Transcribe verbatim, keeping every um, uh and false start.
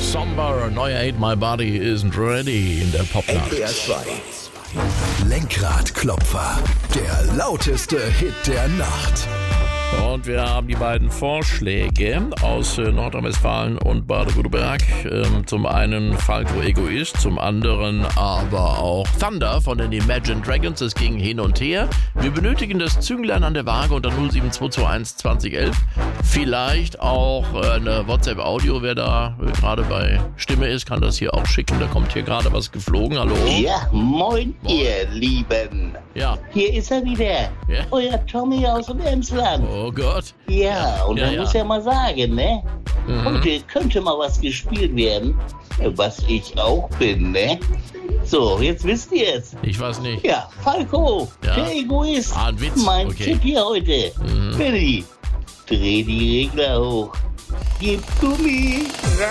Somber, neuer Ain't My Body Isn't Ready in der Popnacht. N D R zwei. Lenkradklopfer, der lauteste Hit der Nacht. Und wir haben die beiden Vorschläge aus äh, Nordrhein-Westfalen und Baden-Württemberg. Ähm, zum einen Falco Egoist, zum anderen aber auch Thunder von den Imagine Dragons. Es ging hin und her. Wir benötigen das Zünglein an der Waage unter null sieben zwei zwei eins zwanzig elf. Vielleicht auch äh, eine WhatsApp-Audio. Wer da äh, gerade bei Stimme ist, kann das hier auch schicken. Da kommt hier gerade was geflogen. Hallo? Ja, moin, moin. Ihr Lieben. Ja. Hier ist er wieder. Ja. Euer Tommy aus dem Emsland. Oh Gott. Ja, Ja, und ja, man ja. muss ja mal sagen, ne? Mhm. Heute könnte mal was gespielt werden, was ich auch bin, ne? So, jetzt wisst ihr es. Ich weiß nicht. Ja, Falco, Ja. der Egoist. Ah, ein Witz. Mein Okay. Tipp hier heute. Mhm. Billy, dreh die Regler hoch. Gib Gummi.